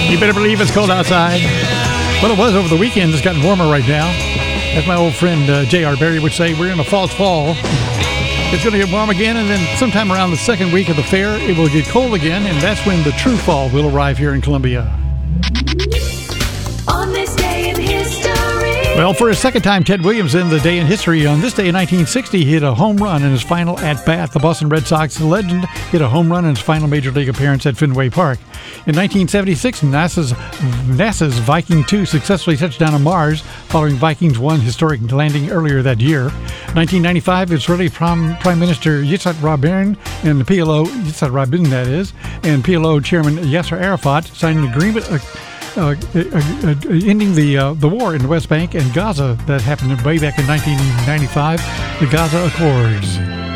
You better believe it's cold outside. Well, it was over the weekend. It's gotten warmer right now. As my old friend J.R. Berry would say, we're in a false fall. It's going to get warm again, and then sometime around the second week of the fair, it will get cold again, and that's when the true fall will arrive here in Columbia. On this day in history. Well, for a second time, Ted Williams in the day in history. On this day in 1960, he hit a home run in his final at-bat. The Boston Red Sox legend hit a home run in his final Major League appearance at Fenway Park. In 1976, NASA's Viking 2 successfully touched down on Mars, following Viking's one historic landing earlier that year. 1995, Israeli Prime Minister Yitzhak Rabin and the PLO, Yitzhak Rabin that is, and PLO Chairman Yasser Arafat signed an agreement ending the war in the West Bank and Gaza that happened way back in 1995, the Gaza Accords.